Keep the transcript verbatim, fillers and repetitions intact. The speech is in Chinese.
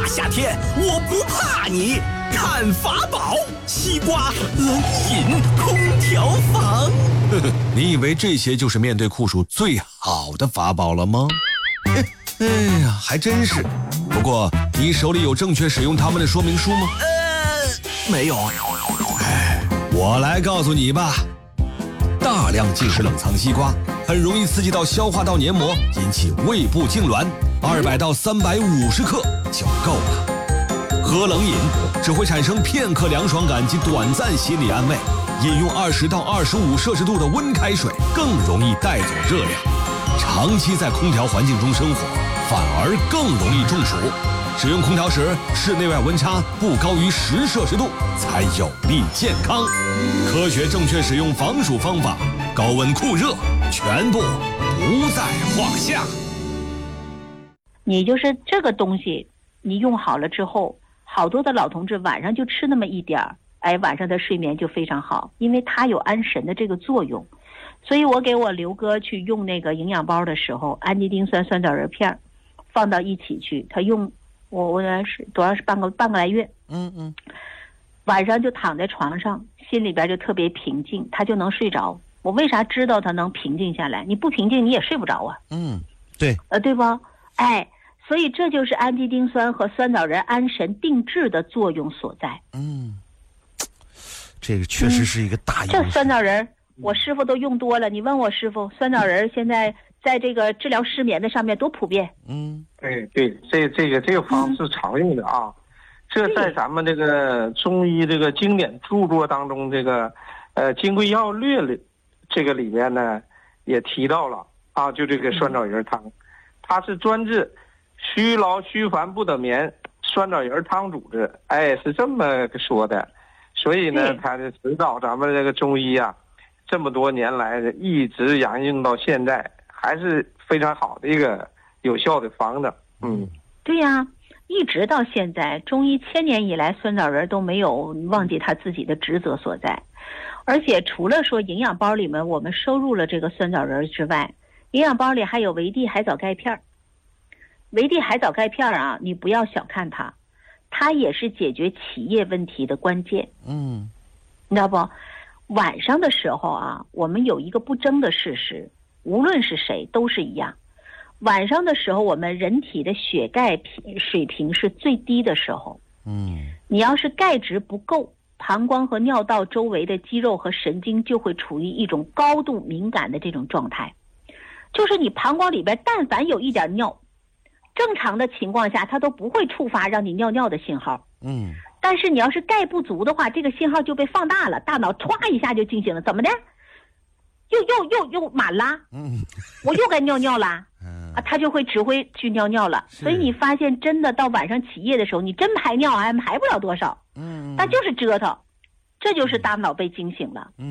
夏天我不怕你，看法宝，西瓜冷饮空调房。 呵呵，你以为这些就是面对酷暑最好的法宝了吗？哎呀，还真是。不过你手里有正确使用它们的说明书吗？ 呃，没有。 哎，我来告诉你吧。大量进食冷藏西瓜很容易刺激到消化道黏膜，引起胃部痉挛，二百到三百五十克就够了。喝冷饮只会产生片刻凉爽感及短暂心理安慰，饮用二十到二十五摄氏度的温开水更容易带走热量。长期在空调环境中生活，反而更容易中暑。使用空调时，室内外温差不高于十摄氏度，才有利健康。科学正确使用防暑方法，高温酷热全部不在话下。 你就是这个东西，你用好了之后，好多的老同志晚上就吃那么一点儿，哎，晚上的睡眠就非常好，因为它有安神的这个作用。所以我给我刘哥去用那个营养包的时候，氨基丁酸、酸枣仁片放到一起去，他用我我是多少是半个半个来月， 嗯嗯， 晚上就躺在床上，心里边就特别平静，他就能睡着。我为啥知道他能平静下来？你不平静你也睡不着啊。 嗯，对， 呃，对吧？哎，所以这就是氨基丁酸和酸枣仁安神定志的作用所在。 嗯，这个确实是一个大优势。 这酸枣仁我师傅都用多了，你问我师傅，酸枣仁现在在这个治疗失眠的上面多普遍。 嗯， 对对，这这个这个方式常用的啊，嗯、这在咱们这个中医这个经典著作当中，这个呃《金匮要略》里这个里面呢也提到了啊，就这个酸枣仁汤，它是专治虚劳虚烦不得眠，酸枣仁汤主之，哎，是这么说的。所以呢，它是指导咱们这个中医啊。这么多年来一直沿用到现在，还是非常好的一个有效的方子。嗯， 对呀、啊，一直到现在，中医千年以来，酸枣仁都没有忘记他自己的职责所在。而且除了说营养包里面我们收入了这个酸枣仁之外，营养包里还有维 D 海藻钙片。维 D 海藻钙片啊，你不要小看它，它也是解决起夜问题的关键。 嗯， 你知道不？晚上的时候啊，我们有一个不争的事实，无论是谁都是一样。晚上的时候，我们人体的血钙水平是最低的时候。 嗯， 你要是钙质不够，膀胱和尿道周围的肌肉和神经就会处于一种高度敏感的这种状态。就是你膀胱里边但凡有一点尿，正常的情况下它都不会触发让你尿尿的信号。 嗯。 但是你要是钙不足的话，这个信号就被放大了，大脑歘一下就惊醒了，怎么的？又又又又满啦， 嗯， 我又该尿尿啦， 嗯啊，他就会指挥去尿尿了。所以你发现真的到晚上起夜的时候，你真排尿还排不了多少， 嗯， 但就是折腾，这就是大脑被惊醒了。